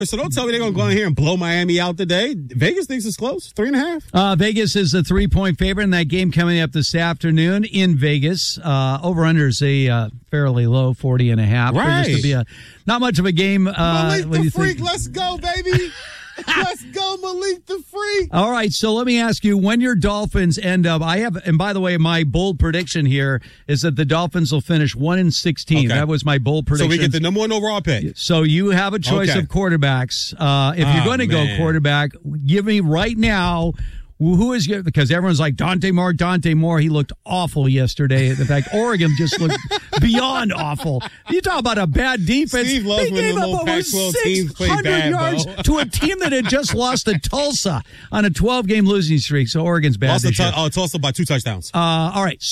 So don't tell me they're going to go in here and blow Miami out today. Vegas thinks it's close, 3.5. Vegas is a 3-point favorite in that game coming up this afternoon in Vegas. Over-under is a fairly low 40.5. Right. Just to be not much of a game. Malik the Freak, let's go, baby. Let's go, Malik the Freak. All right, so let me ask you, when your Dolphins end up, and by the way, my bold prediction here is that the Dolphins will finish 1-16. Okay. That was my bold prediction. So we get the number 1 overall pick. So you have a choice of quarterbacks. If you're going to go quarterback, give me right now. Who is your, because everyone's like Dante Moore. He looked awful yesterday. In fact, Oregon just looked beyond awful. You talk about a bad defense. Steve loves when the little Pac-12 teams play bad, yards to a team that had just lost to Tulsa on a 12-game losing streak. So Oregon's bad this year. Tulsa by 2 touchdowns. All right.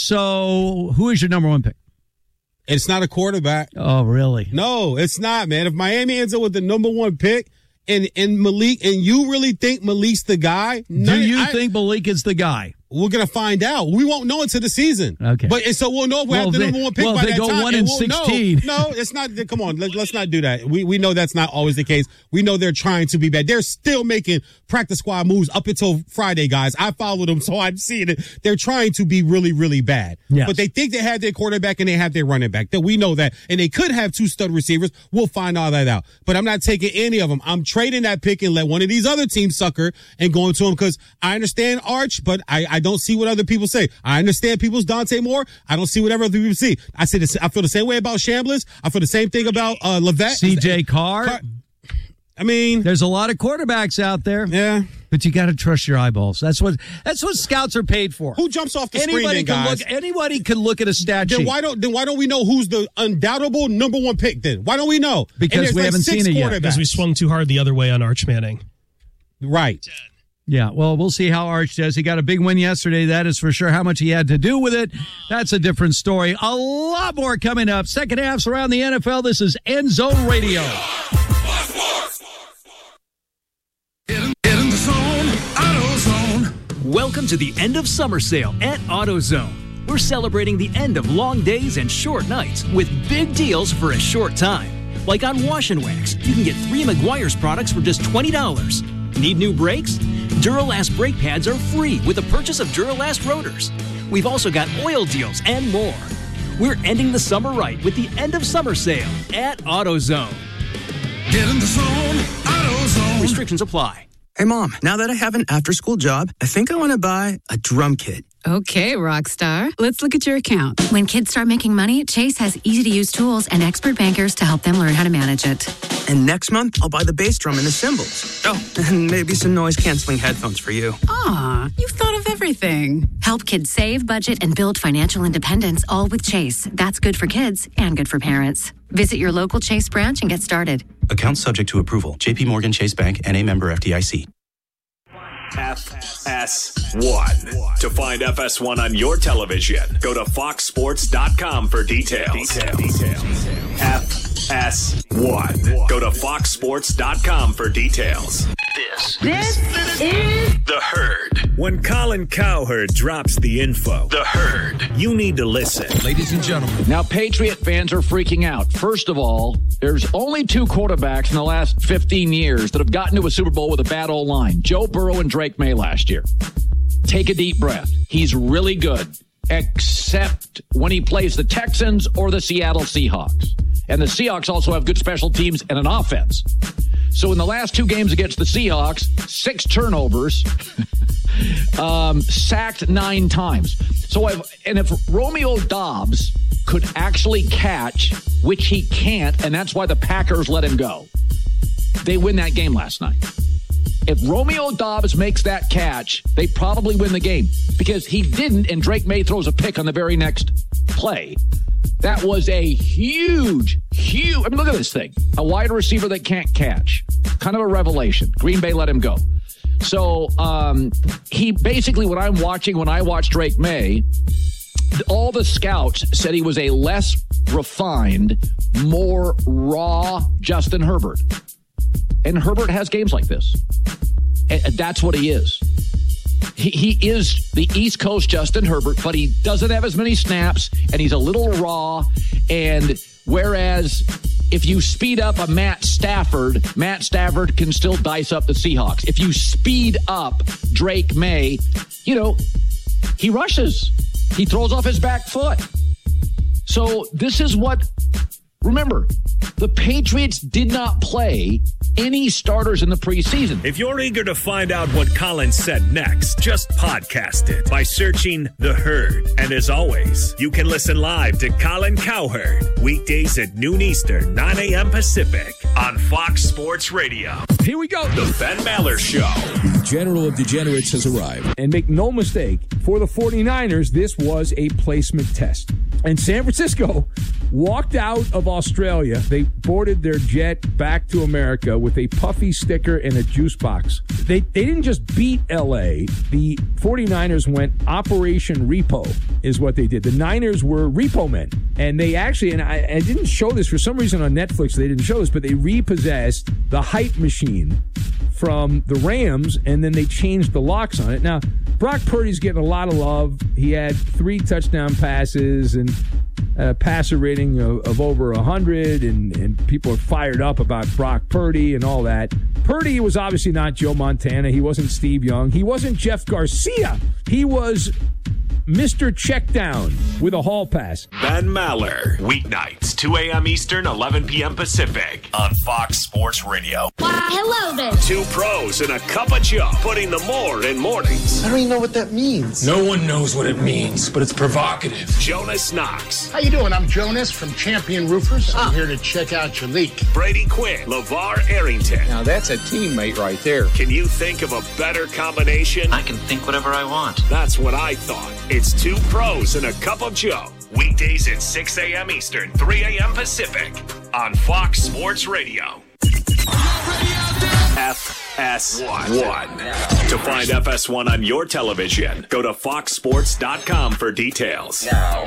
So who is your number 1 pick? It's not a quarterback. Oh, really? No, it's not, man. If Miami ends up with the number 1 pick, and Malik, and you really think Malik's the guy? Do you think Malik is the guy? We're going to find out. We won't know until the season. Okay. And so we'll know if we have the number 1 pick by that time. Well, they go 1-16. No, it's not. Come on. Let's not do that. We know that's not always the case. We know they're trying to be bad. They're still making practice squad moves up until Friday, guys. I followed them, so I'm seeing it. They're trying to be really, really bad. Yes. But they think they have their quarterback and they have their running back. That we know that. And they could have 2 stud receivers. We'll find all that out. But I'm not taking any of them. I'm trading that pick and let one of these other teams sucker and go into them, because I understand Arch, but I don't see what other people say. I understand people's Dante Moore. I don't see whatever other people see. I feel the same way about Chambliss. I feel the same thing about Levesque. CJ Carr. I mean, there's a lot of quarterbacks out there. Yeah. But you got to trust your eyeballs. That's what scouts are paid for. Who jumps off the screen then, guys? Anybody can look at a stat sheet. Then why don't we know who's the undoubtable number 1 pick then? Why don't we know? Because we haven't seen it yet. Because we swung too hard the other way on Arch Manning. Right. Yeah, well, we'll see how Arch does. He got a big win yesterday, that is for sure. How much he had to do with it, that's a different story. A lot more coming up. Second half's around the NFL. This is End Zone Radio. Get in the zone, AutoZone. Welcome to the end of summer sale at AutoZone. We're celebrating the end of long days and short nights with big deals for a short time. Like on Wash and Wax, you can get 3 Meguiar's products for just $20. Need new brakes? Duralast brake pads are free with the purchase of Duralast rotors. We've also got oil deals and more. We're ending the summer right with the end of summer sale at AutoZone. Get in the zone, AutoZone. Restrictions apply. Hey, Mom, now that I have an after-school job, I think I want to buy a drum kit. Okay, Rockstar. Let's look at your account. When kids start making money, Chase has easy-to-use tools and expert bankers to help them learn how to manage it. And next month, I'll buy the bass drum and the cymbals. Oh, and maybe some noise-canceling headphones for you. Aw, you've thought of everything. Help kids save, budget, and build financial independence, all with Chase. That's good for kids and good for parents. Visit your local Chase branch and get started. Account subject to approval. JP Morgan Chase Bank, N.A. member FDIC. FS1. To find FS1 on your television, go to foxsports.com for details. FS1. Go to foxsports.com for details. This is The Herd. When Colin Cowherd drops the info, The Herd, you need to listen. Ladies and gentlemen. Now, Patriot fans are freaking out. First of all, there's only 2 quarterbacks in the last 15 years that have gotten to a Super Bowl with a bad O-line. Joe Burrow and Drake May last year. Take a deep breath. He's really good, except when he plays the Texans or the Seattle Seahawks. And the Seahawks also have good special teams and an offense. So in the last 2 games against the Seahawks, 6 turnovers, sacked 9 times. So if Romeo Doubs could actually catch, which he can't, and that's why the Packers let him go, they win that game last night. If Romeo Doubs makes that catch, they probably win the game because he didn't, and Drake May throws a pick on the very next play. That was a huge, I mean, look at this thing. A wide receiver that can't catch. Kind of a revelation. Green Bay let him go. So he basically, when I watched Drake May, all the scouts said he was a less refined, more raw Justin Herbert. And Herbert has games like this. And that's what he is. He is the East Coast Justin Herbert, but he doesn't have as many snaps, and he's a little raw. And whereas If you speed up a Matt Stafford can still dice up the Seahawks. If you speed up Drake May, he rushes. He throws off his back foot. So this is what, remember, the Patriots did not play any starters in the preseason. If you're eager to find out what Colin said next, just podcast it by searching The Herd. And as always, you can listen live to Colin Cowherd weekdays at noon Eastern, 9 a.m. Pacific on Fox Sports Radio. Here we go. The Ben Maller Show. The General of Degenerates has arrived. And make no mistake, for the 49ers, this was a placement test. And San Francisco walked out of Australia. They boarded their jet back to America with a puffy sticker and a juice box. They didn't just beat L.A. The 49ers went Operation Repo is what they did. The Niners were repo men. And they actually, and I didn't show this for some reason on Netflix, they didn't show this, but they repossessed the hype machine from the Rams, and then they changed the locks on it. Now, Brock Purdy's getting a lot of love. He had 3 touchdown passes and a passer rating of over 100, and people are fired up about Brock Purdy and all that. Purdy was obviously not Joe Montana. He wasn't Steve Young. He wasn't Jeff Garcia. He was Mr. Checkdown with a hall pass. Ben Maller, weeknights, 2 a.m. Eastern, 11 p.m. Pacific on Fox Sports Radio. Hello there. 2 pros and a cup of Joe, putting the more in mornings. I don't even know what that means. No one knows what it means, but it's provocative. Jonas Knox. How you doing? I'm Jonas from Champion Roofers. I'm here to check out your leak. Brady Quinn. LeVar Arrington. Now that's a teammate right there. Can you think of a better combination? I can think whatever I want. That's what I thought. It's 2 pros and a cup of Joe. Weekdays at 6 a.m. Eastern, 3 a.m. Pacific on Fox Sports Radio. FS1. To find FS1 on your television, go to foxsports.com for details. Now.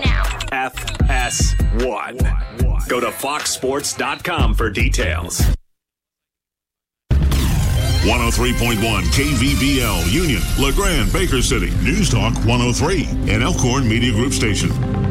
FS1. Go to foxsports.com for details. 103.1 KVBL, Union, LeGrand, Baker City, News Talk 103, and Elkhorn Media Group Station.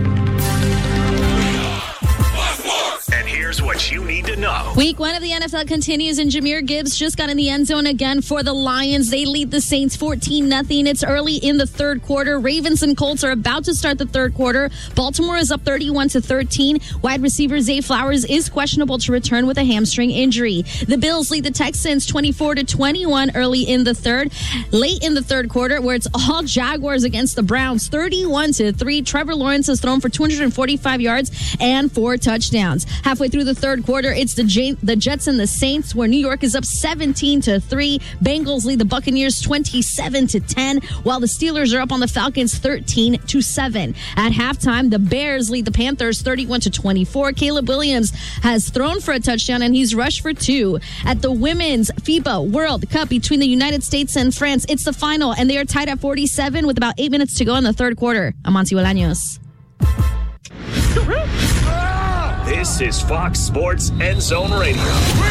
And here's what you need to know. Week 1 of the NFL continues, and Jahmyr Gibbs just got in the end zone again for the Lions. They lead the Saints 14-0. It's early in the third quarter. Ravens and Colts are about to start the third quarter. Baltimore is up 31-13. Wide receiver Zay Flowers is questionable to return with a hamstring injury. The Bills lead the Texans 24-21 early in the third. Late in the third quarter, where it's all Jaguars against the Browns, 31-3. Trevor Lawrence has thrown for 245 yards and 4 touchdowns. Halfway through the third quarter, it's the Jets and the Saints, where New York is up 17-3. Bengals lead the Buccaneers 27-10, while the Steelers are up on the Falcons 13-7. At halftime, the Bears lead the Panthers 31-24. Caleb Williams has thrown for a touchdown, and he's rushed for 2. At the Women's FIBA World Cup between the United States and France, it's the final, and they are tied at 47 with about 8 minutes to go in the third quarter. I'm Monty Bolaños. This is Fox Sports End Zone Radio.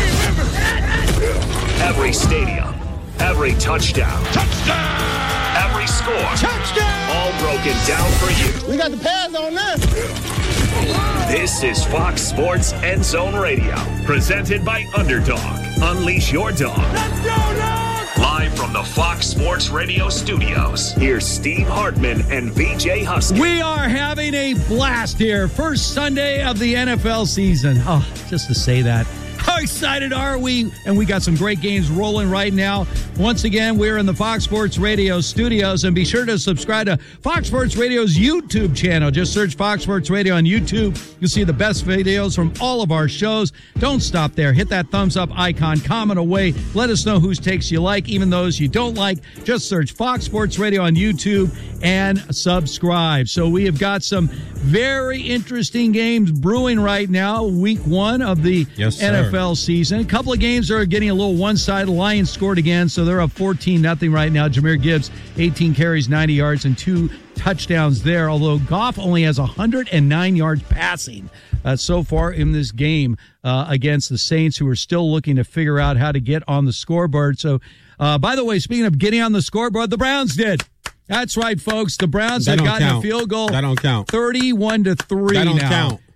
Every stadium, every touchdown, every score, all broken down for you. We got the pads on this. This is Fox Sports End Zone Radio, presented by Underdog. Unleash your dog. Let's go, dog! Live from the Fox Sports Radio studios, here's Steve Hartman and VJ Husky. We are having a blast here. First Sunday of the NFL season. Oh, just to say that. How excited are we? And we got some great games rolling right now. Once again, we're in the Fox Sports Radio studios, and be sure to subscribe to Fox Sports Radio's YouTube channel. Just search Fox Sports Radio on YouTube. You'll see the best videos from all of our shows. Don't stop there. Hit that thumbs up icon, comment away. Let us know whose takes you like, even those you don't like. Just search Fox Sports Radio on YouTube and subscribe. So we have got some very interesting games brewing right now. Week 1 of the NFL season. A couple of games are getting a little one-sided. Lions scored again, so they're up 14-0 right now. Jahmyr Gibbs, 18 carries, 90 yards, and 2 touchdowns there, although Goff only has 109 yards passing so far in this game against the Saints, who are still looking to figure out how to get on the scoreboard. So, by the way, speaking of getting on the scoreboard, the Browns did. That's right, folks. The Browns have gotten a field goal. That don't count. 31-3 that don't now. Count.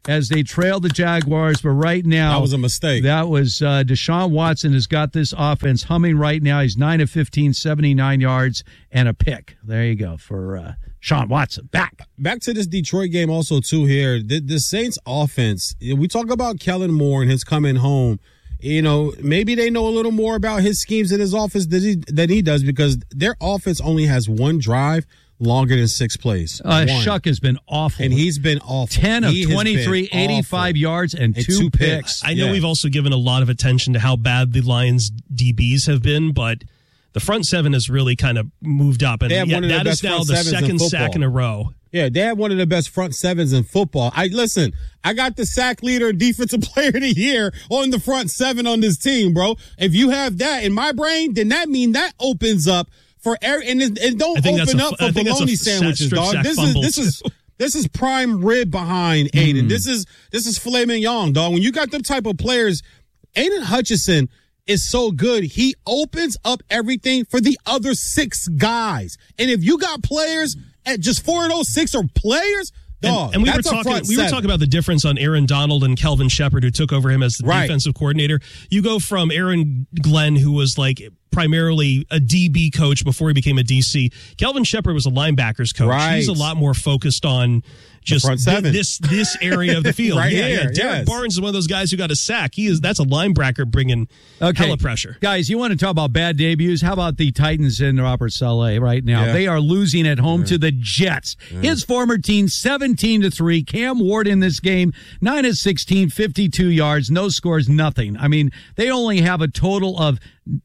as they trail the Jaguars. But right now, that was a mistake. That was Deshaun Watson has got this offense humming right now. He's 9 of 15, 79 yards, and a pick. There you go for Sean Watson. Back to this Detroit game also, too, here. The Saints offense, we talk about Kellen Moore and his coming home. You know, maybe they know a little more about his schemes in his office than he does, because their offense only has one drive longer than 6 plays. Shuck has been awful. And he's been awful. 10 of 23, 85 yards, and two picks. I know we've also given a lot of attention to how bad the Lions DBs have been, but the front seven has really kind of moved up. And that is now the second sack in a row. Yeah, they have one of the best front sevens in football. I got the sack leader and defensive player of the year on the front seven on this team, bro. If you have that in my brain, then that means that opens up for and don't open up for bologna sandwiches, dog. This is prime rib behind Aiden. This is filet mignon, dog. When you got them type of players, Aiden Hutchinson is so good. He opens up everything for the other 6 guys. And if you got players at just 4 of those 6 are players, dog. And we were talking about the difference on Aaron Donald and Kelvin Shepard, who took over him as the defensive coordinator. You go from Aaron Glenn, who was like primarily a DB coach before he became a DC. Kelvin Shepard was a linebackers coach. Right. He's a lot more focused on just this area of the field. Derek Barnes is one of those guys who got a sack. That's a linebacker bringing hella pressure. Guys, you want to talk about bad debuts? How about the Titans and Robert Saleh right now? Yeah. They are losing at home to the Jets. His former team, 17-3. Cam Ward in this game, 9 of 16, 52 yards, no scores, nothing. I mean, they only have a total of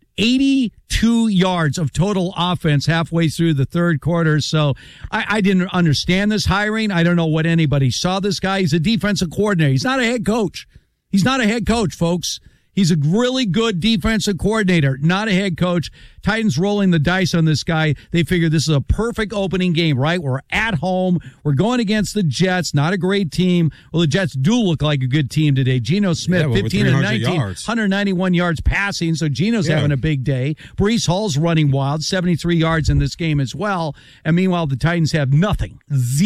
82 yards of total offense halfway through the third quarter. So I didn't understand this hiring. I don't know what anybody saw this guy. He's a defensive coordinator. He's not a head coach. He's not a head coach, folks. He's a really good defensive coordinator, not a head coach. Titans rolling the dice on this guy. They figure this is a perfect opening game, right? We're at home. We're going against the Jets, not a great team. Well, the Jets do look like a good team today. Geno Smith, 15 of 19, yards. 191 yards passing, so Geno's having a big day. Breece Hall's running wild, 73 yards in this game as well. And meanwhile, the Titans have nothing.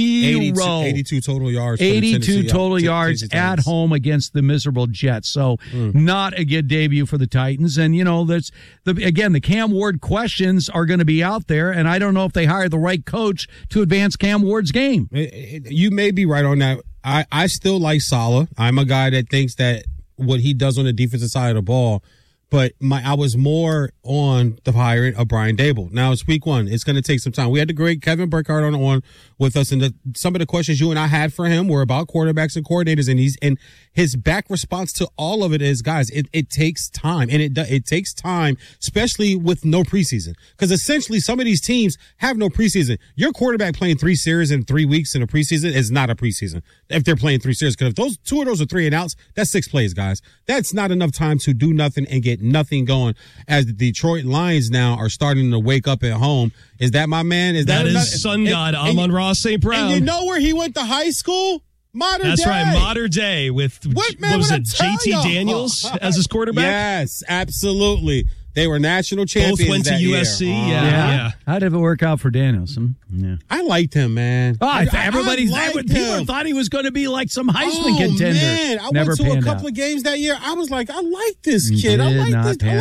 82 total yards. 82 total yards at home against the miserable Jets. So not a good debut for the Titans. And, you know, the Cam Ward questions are going to be out there, and I don't know if they hired the right coach to advance Cam Ward's game. You may be right on that. I still like Saleh. I'm a guy that thinks that what he does on the defensive side of the ball, but I was more on the hiring of Brian Daboll. Now it's week 1. It's going to take some time. We had the great Kevin Burkhardt on with us, and some of the questions you and I had for him were about quarterbacks and coordinators, and his back response to all of it is, guys, it takes time, and it takes time, especially with no preseason, because essentially some of these teams have no preseason. Your quarterback playing 3 series in 3 weeks in a preseason is not a preseason if they're playing 3 series, because if those 2 of those are 3 and outs, that's 6 plays, guys. That's not enough time to do nothing and get nothing going, as the Detroit Lions now are starting to wake up at home. Is that my man? That is Sun God Amon-Ra St. Brown. And you know where he went to high school? Modern That's Day. Right, Modern Day with what was it, JT Daniels as his quarterback? Yes, absolutely. They were national champions. Both went to USC. Yeah. How did it work out for Danielson? Yeah. I liked him, man. People thought he was going to be like some Heisman contender. Man, I went to a couple of games that year. I was like, I like this kid. I like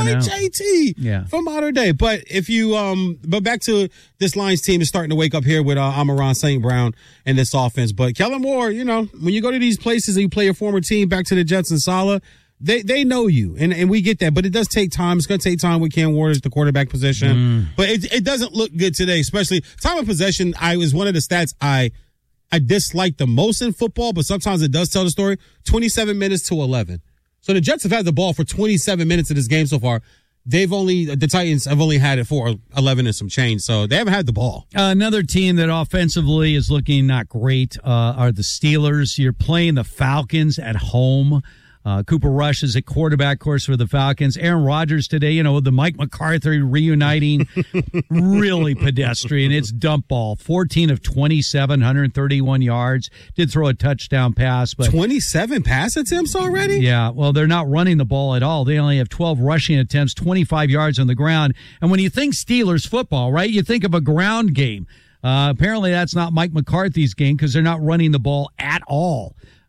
JT from Modern Day. But if you but back to this Lions team is starting to wake up here with Amon-Ra St. Brown and this offense. But Kellen Moore, you know, when you go to these places and you play your former team, back to the Jets and Saleh, They know you, and we get that, but it does take time. It's going to take time with Cam Ward at the quarterback position, but it doesn't look good today, especially time of possession. Was one of the stats I dislike the most in football, but sometimes it does tell the story. 27 minutes to 11. So the Jets have had the ball for 27 minutes of this game so far. The Titans have only had it for 11 and some change, so they haven't had the ball. Another team that offensively is looking not great are the Steelers. You're playing the Falcons at home. Cooper Rush is at quarterback, course, for the Falcons. Aaron Rodgers today, you know, the Mike McCarthy reuniting, really pedestrian. It's dump ball. 14 of 27, 131 yards. Did throw a touchdown pass, but 27 pass attempts already? Yeah, well, they're not running the ball at all. They only have 12 rushing attempts, 25 yards on the ground. And when you think Steelers football, right, you think of a ground game. Apparently that's not Mike McCarthy's game because they're not running the ball at all.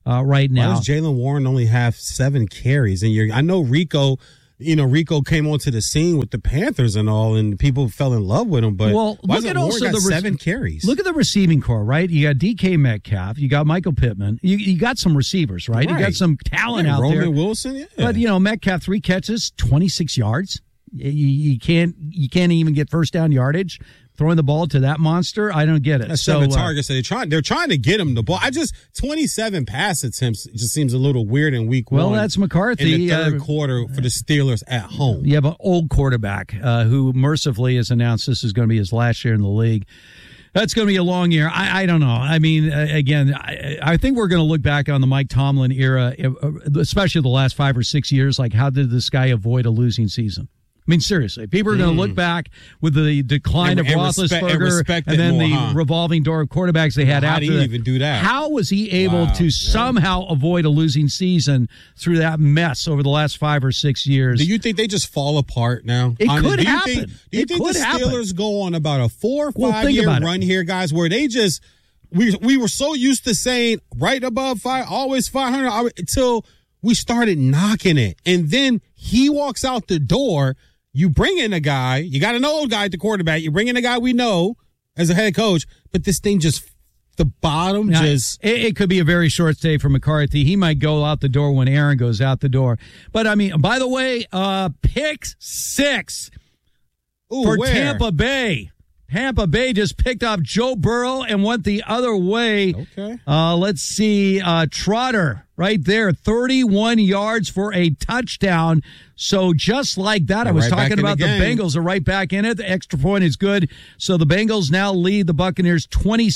right now. Why does Jaylen Warren only have 7 carries? And I know Rico came onto the scene with the Panthers and all, and people fell in love with him. But look at also the 7 carries. Look at the receiving core, right? You got DK Metcalf, you got Michael Pittman, you got some receivers, right? You got some talent out Roman there. Roman Wilson, yeah. But Metcalf 3 catches, 26 yards. You can't even get first down yardage. Throwing the ball to that monster, I don't get it. That's 7 targets. So they're trying to get him the ball. 27 pass attempts just seems a little weird in week 1. Well, that's McCarthy. In the third quarter for the Steelers at home. You have an old quarterback who mercifully has announced this is going to be his last year in the league. That's going to be a long year. I don't know. I mean, again, I think we're going to look back on the Mike Tomlin era, especially the last 5 or 6 years. Like, how did this guy avoid a losing season? I mean, seriously, people are going to look back with the decline of Roethlisberger and then the revolving door of quarterbacks they had after that. How did he even do that? How was he able to somehow avoid a losing season through that mess over the last 5 or 6 years? Do you think they just fall apart now? It could happen. Do you think the Steelers go on about a 4 or 5 year run here, guys, where they just we were so used to saying right above 5, always 500 until we started knocking it, and then he walks out the door. You bring in a guy, you got an old guy at the quarterback, you bring in a guy we know as a head coach, but this thing just, the bottom now, just... It could be a very short stay for McCarthy. He might go out the door when Aaron goes out the door. But, I mean, by the way, pick 6 for where? Tampa Bay. Tampa Bay just picked off Joe Burrow and went the other way. Okay. Let's see. Trotter right there, 31 yards for a touchdown. So just like that, I was talking about the Bengals are right back in it. The extra point is good. So the Bengals now lead the Buccaneers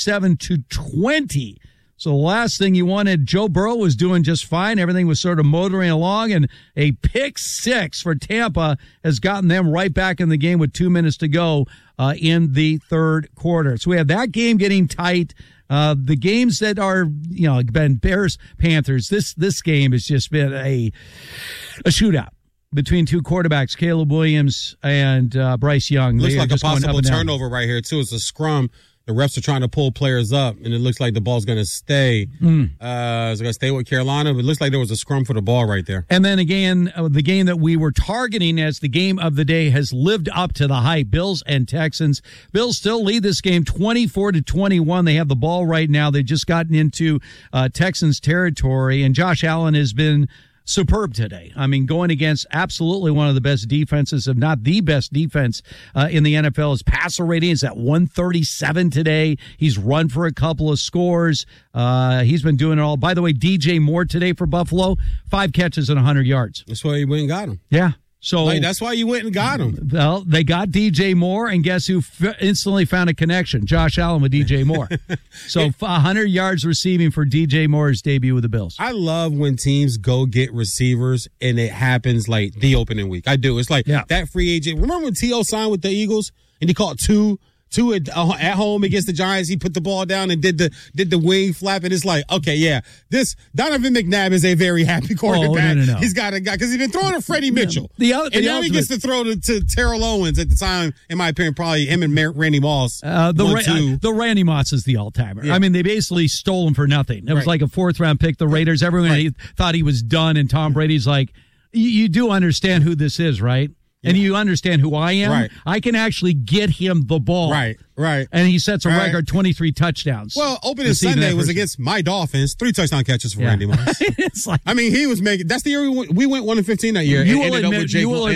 27-20. So the last thing you wanted, Joe Burrow was doing just fine. Everything was sort of motoring along, and a pick 6 for Tampa has gotten them right back in the game with 2 minutes to go in the third quarter. So we have that game getting tight. The games that are, been Bears, Panthers, this game has just been a shootout between 2 quarterbacks, Caleb Williams and Bryce Young. Looks like a possible turnover right here, too. It's a scrum. The refs are trying to pull players up, and it looks like the ball's going to stay. It's going to stay with Carolina, but it looks like there was a scrum for the ball right there. And then again, the game that we were targeting as the game of the day has lived up to the hype. Bills and Texans. Bills still lead this game 24-21. They have the ball right now. They've just gotten into Texans territory, and Josh Allen has been superb today. I mean, going against absolutely one of the best defenses, if not the best defense in the NFL. His passer rating is at 137 today. He's run for a couple of scores. He's been doing it all. By the way, DJ Moore today for Buffalo, 5 catches and 100 yards. That's why he went and got him. Yeah. So that's why you went and got him. Well, they got DJ Moore, and guess who instantly found a connection? Josh Allen with DJ Moore. So 100 yards receiving for DJ Moore's debut with the Bills. I love when teams go get receivers, and it happens like the opening week. I do. It's like that free agent. Remember when T.O. signed with the Eagles, and he caught two at home against the Giants? He put the ball down and did the wing flap, and it's like, okay, yeah, this Donovan McNabb is a very happy quarterback. No. He's got a guy because he's been throwing to Freddie Mitchell, now he gets to throw to Terrell Owens at the time. In my opinion, probably him and Randy Moss. The Randy Moss is the all-timer. Yeah. I mean, they basically stole him for nothing. It was like a 4th-round pick. The Raiders, everyone thought he was done, and Tom Brady's like, you do understand who this is, right? And you understand who I am. Right. I can actually get him the ball. Right. And he sets a record 23 touchdowns. Well, opening Sunday was against my Dolphins. 3 touchdown catches for Randy Moss. It's like, I mean, he was making. That's the year we went 1-15 that year. You will admit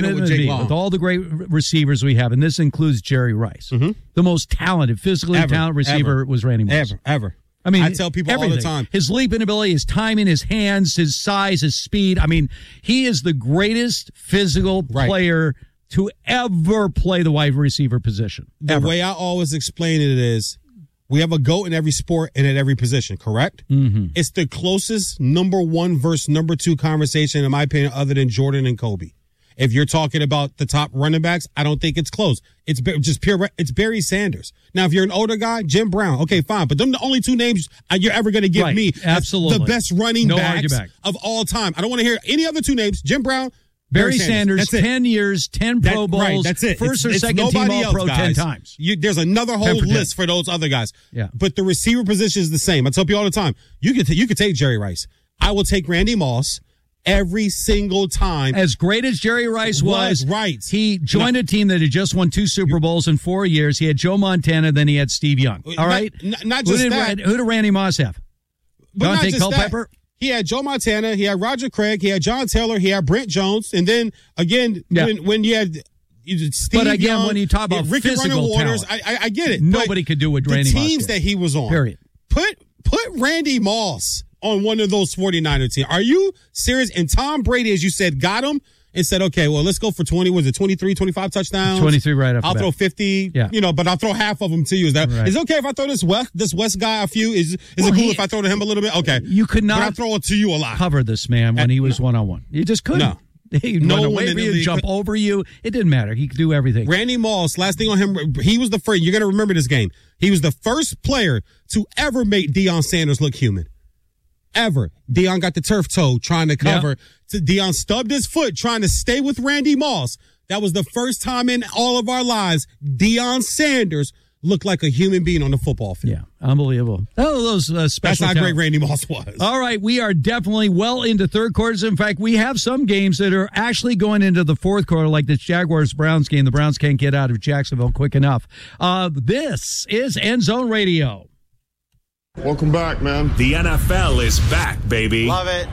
with all the great receivers we have, and this includes Jerry Rice, the most talented, physically talented receiver was Randy Moss. Ever. I mean, I tell people all the time. His leaping ability, his timing, his hands, his size, his speed. I mean, he is the greatest physical player to ever play the wide receiver position. The way I always explain it is, we have a GOAT in every sport and at every position, correct? Mm-hmm. It's the closest number 1 versus number 2 conversation, in my opinion, other than Jordan and Kobe. If you're talking about the top running backs, I don't think it's close. It's just pure. It's Barry Sanders. Now, if you're an older guy, Jim Brown, okay, fine. But them the only 2 names you're ever going to give me. Absolutely. The best running backs of all time. I don't want to hear any other 2 names. Jim Brown, Barry Sanders, 10 years, 10 Pro Bowls. Right, that's it. First or second team All-Pro 10 times. There's another whole list for those other guys. Yeah. But the receiver position is the same. I tell people all the time, you could take Jerry Rice. I will take Randy Moss every single time. As great as Jerry Rice was, right. He joined a team that had just won 2 Super Bowls in 4 years. He had Joe Montana, then he had Steve Young. All right? Not just that. Who did Randy Moss have? Dante Culpepper? He had Joe Montana, he had Roger Craig, he had John Taylor, he had Brent Jones, and then again, when you had Steve but again, Young, when you talk about Ricky physical Waters, talent, I get it. Nobody could do what Randy Moss did. The teams that he was on. Period. Put Randy Moss on one of those 49er teams. Are you serious? And Tom Brady, as you said, got him and said, okay, well, let's go for 23, 25 touchdowns? 23 right after I'll that. throw 50, but I'll throw half of them to you. Is it okay if I throw this West guy a few? Is it cool if I throw to him a little bit? Okay. You could not but I throw it to you a lot. Cover this man when he was one-on-one. You just couldn't. No. He'd run away from you, jump over you. It didn't matter. He could do everything. Randy Moss, last thing on him, he was the first. You're going to remember this game. He was the first player to ever make Deion Sanders look human. Ever. Deion got the turf toe trying to cover. Deion stubbed his foot trying to stay with Randy Moss. That was the first time in all of our lives Deion Sanders looked like a human being on the football field. Yeah, unbelievable. Oh, those special That's how talent. great Randy Moss was. All right, we are definitely well into third quarters. In fact, we have some games that are actually going into the fourth quarter, like this Jaguars-Browns game. The Browns can't get out of Jacksonville quick enough. This is End Zone Radio. Welcome back, man. The NFL is back, baby. Love it.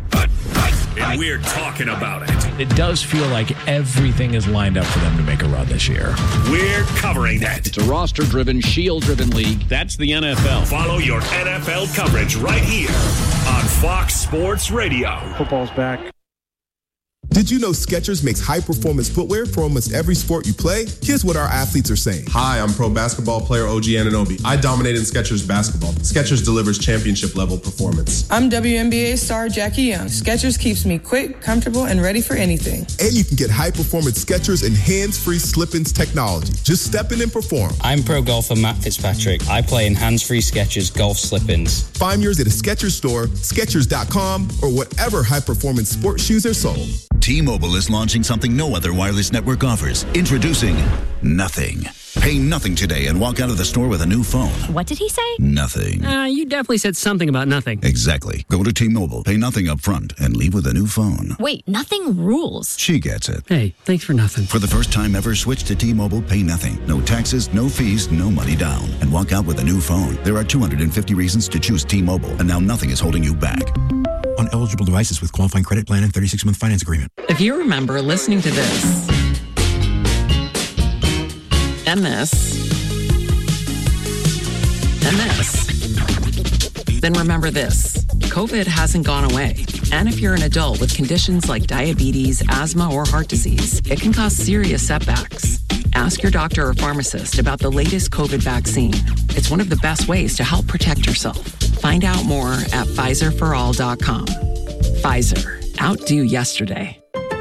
And we're talking about it. It does feel like everything is lined up for them to make a run this year. We're covering it. It's a roster-driven, shield-driven league. That's the NFL. Follow your NFL coverage right here on Fox Sports Radio. Football's back. Did you know Skechers makes high-performance footwear for almost every sport you play? Here's what our athletes are saying. Hi, I'm pro basketball player OG Anunoby. I dominate in Skechers basketball. Skechers delivers championship-level performance. I'm WNBA star Jackie Young. Skechers keeps me quick, comfortable, and ready for anything. And you can get high-performance Skechers and hands-free slip-ins technology. Just step in and perform. I'm pro golfer Matt Fitzpatrick. I play in hands-free Skechers golf slip-ins. Find yours at a Skechers store, Skechers.com, or whatever high-performance sports shoes are sold. T-Mobile is launching something no other wireless network offers. Introducing Nothing. Pay nothing today and walk out of the store with a new phone. What did he say? Nothing. You definitely said something about nothing. Exactly. Go to T-Mobile, pay nothing up front, and leave with a new phone. Wait, nothing rules. She gets it. Hey, thanks for nothing. For the first time ever, switch to T-Mobile, pay nothing. No taxes, no fees, no money down. And walk out with a new phone. There are 250 reasons to choose T-Mobile, and now nothing is holding you back. On eligible devices with qualifying credit plan and 36-month finance agreement. If you remember listening to this and this and this, then remember this. COVID hasn't gone away. And if you're an adult with conditions like diabetes, asthma, or heart disease, it can cause serious setbacks. Ask your doctor or pharmacist about the latest COVID vaccine. It's one of the best ways to help protect yourself. Find out more at PfizerForAll.com. Pfizer. Outdo yesterday.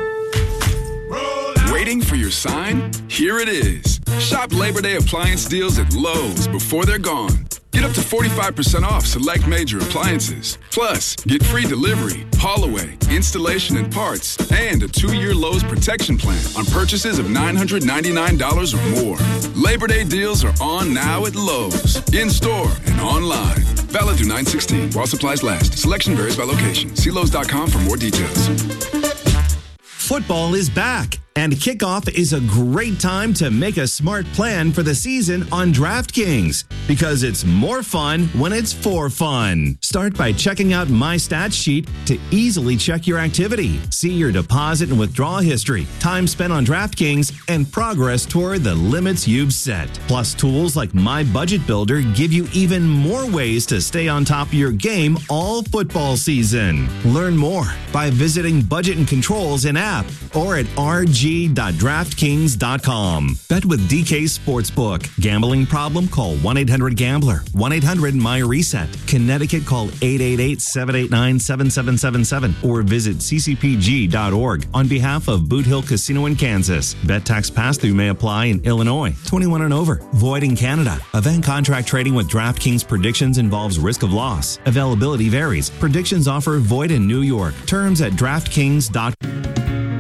Waiting for your sign? Here it is. Shop Labor Day appliance deals at Lowe's before they're gone. Get up to 45% off select major appliances. Plus, get free delivery, haul away, installation and parts, and a 2-year Lowe's protection plan on purchases of $999 or more. Labor Day deals are on now at Lowe's, in-store and online. Valid through 9/16 while supplies last. Selection varies by location. See Lowe's.com for more details. Football is back, and kickoff is a great time to make a smart plan for the season on DraftKings, because it's more fun when it's for fun. Start by checking out My Stats Sheet to easily check your activity, see your deposit and withdrawal history, time spent on DraftKings, and progress toward the limits you've set. Plus, tools like My Budget Builder give you even more ways to stay on top of your game all football season. Learn more by visiting Budget and Controls in app or at rg.draftkings.com. Bet with DK Sportsbook. Gambling problem? Call 1-800-GAMBLER. 1-800-MY-RESET. Connecticut, call 888-789-7777 or visit ccpg.org on behalf of Boot Hill Casino in Kansas. Bet tax pass-through may apply in Illinois. 21 and over. Void in Canada. Event contract trading with DraftKings predictions involves risk of loss. Availability varies. Predictions offer void in New York. Terms at DraftKings.com.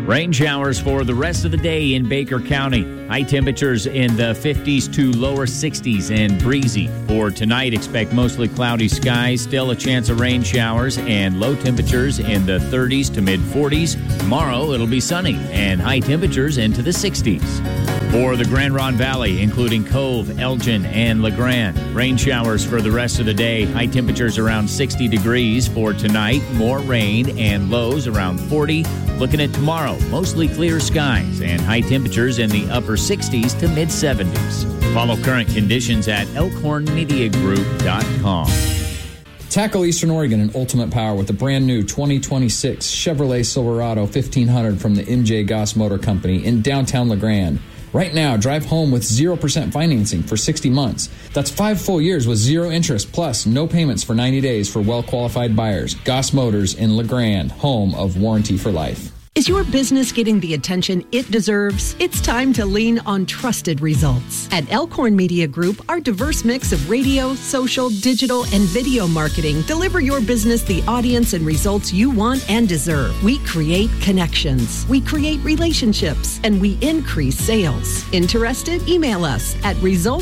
Rain showers for the rest of the day in Baker County. High temperatures in the 50s to lower 60s and breezy. For tonight, expect mostly cloudy skies, still a chance of rain showers, and low temperatures in the 30s to mid-40s. Tomorrow, it'll be sunny and high temperatures into the 60s. For the Grand Ronde Valley, including Cove, Elgin, and LeGrand, rain showers for the rest of the day. High temperatures around 60 degrees for tonight. More rain and lows around 40. Looking at tomorrow, mostly clear skies and high temperatures in the upper 60s to mid-70s. Follow current conditions at elkhornmediagroup.com. Tackle Eastern Oregon in ultimate power with the brand new 2026 Chevrolet Silverado 1500 from the MJ Goss Motor Company in downtown LeGrand. Right now, drive home with 0% financing for 60 months. That's 5 full years with zero interest, plus no payments for 90 days for well-qualified buyers. Goss Motors in LeGrand, home of Warranty for Life. Is your business getting the attention it deserves? It's time to lean on trusted results. At Elkhorn Media Group, our diverse mix of radio, social, digital, and video marketing deliver your business the audience and results you want and deserve. We create connections, we create relationships, and we increase sales. Interested? Email us at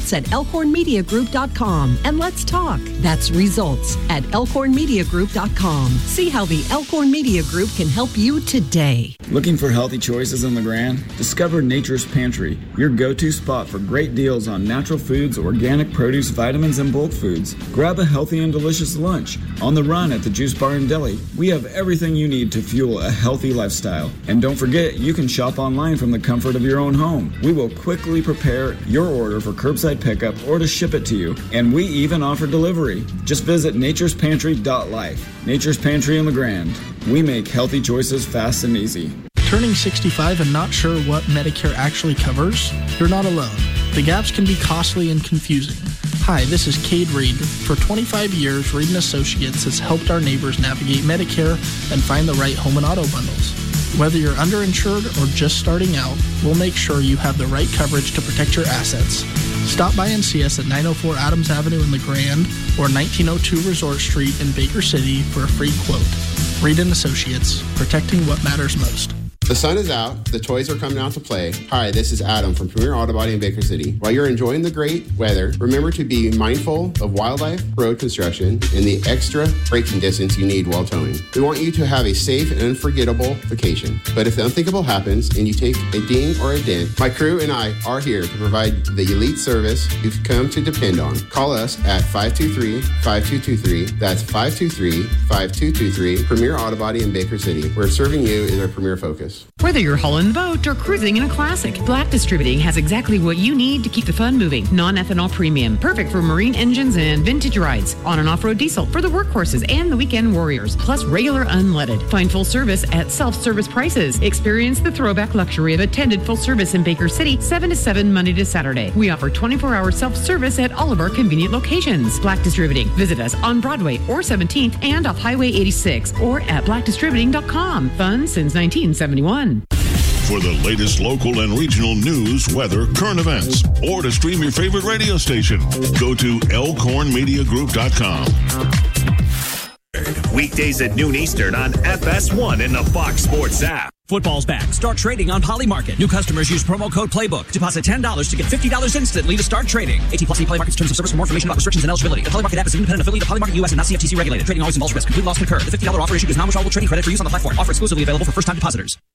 results@elkhornmediagroup.com and let's talk. That's results@elkhornmediagroup.com. See how the Elkhorn Media Group can help you today. Looking for healthy choices in LeGrand? Discover Nature's Pantry, your go-to spot for great deals on natural foods, organic produce, vitamins, and bulk foods. Grab a healthy and delicious lunch. On the run at the Juice Bar and Deli, we have everything you need to fuel a healthy lifestyle. And don't forget, you can shop online from the comfort of your own home. We will quickly prepare your order for curbside pickup or to ship it to you. And we even offer delivery. Just visit naturespantry.life. Nature's Pantry in LeGrand. We make healthy choices fast and easy. Turning 65 and not sure what Medicare actually covers? You're not alone. The gaps can be costly and confusing. Hi, this is Cade Reed. For 25 years, Reed & Associates has helped our neighbors navigate Medicare and find the right home and auto bundles. Whether you're underinsured or just starting out, we'll make sure you have the right coverage to protect your assets. Stop by and see us at 904 Adams Avenue in LeGrand or 1902 Resort Street in Baker City for a free quote. Reed & Associates, protecting what matters most. The sun is out. The toys are coming out to play. Hi, this is Adam from Premier Auto Body in Baker City. While you're enjoying the great weather, remember to be mindful of wildlife, road construction, and the extra braking distance you need while towing. We want you to have a safe and unforgettable vacation. But if the unthinkable happens and you take a ding or a dent, my crew and I are here to provide the elite service you've come to depend on. Call us at 523-5223. That's 523-5223. Premier Auto Body in Baker City, where serving you is our premier focus. Whether you're hauling boat or cruising in a classic, Black Distributing has exactly what you need to keep the fun moving. Non-ethanol premium, perfect for marine engines and vintage rides. On and off-road diesel for the workhorses and the weekend warriors, plus regular unleaded. Find full service at self-service prices. Experience the throwback luxury of attended full service in Baker City, 7 to 7 Monday to Saturday. We offer 24-hour self-service at all of our convenient locations. Black Distributing. Visit us on Broadway or 17th and off Highway 86 or at blackdistributing.com. Fun since 1971. For the latest local and regional news, weather, current events, or to stream your favorite radio station, go to elkhornmediagroup.com. Weekdays at noon Eastern on FS1 in the Fox Sports app. Football's back. Start trading on Polymarket. New customers use promo code PLAYBOOK. Deposit $10 to get $50 instantly to start trading. 18+ Polymarket's terms of service. For more information about restrictions and eligibility. The Polymarket app is an independent affiliate of Polymarket US and not CFTC regulated. Trading always involves risk. Complete loss concur. The $50 offer issued is non-withdrawable trading credit for use on the platform. Offer exclusively available for first-time depositors.